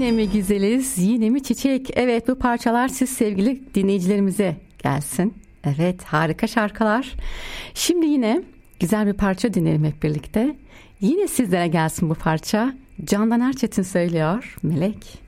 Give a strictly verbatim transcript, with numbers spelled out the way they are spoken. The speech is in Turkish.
Yine mi güzeliz, yine mi çiçek? Evet, bu parçalar siz sevgili dinleyicilerimize gelsin. Evet, harika şarkılar. Şimdi yine güzel bir parça dinleyelim hep birlikte. Yine sizlere gelsin bu parça. Candan Erçetin söylüyor, Melek.